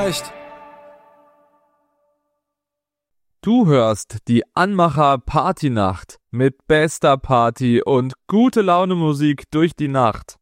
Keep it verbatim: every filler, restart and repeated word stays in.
recht. Du hörst die Anmacher Partynacht mit bester Party und gute Laune Musik durch die Nacht.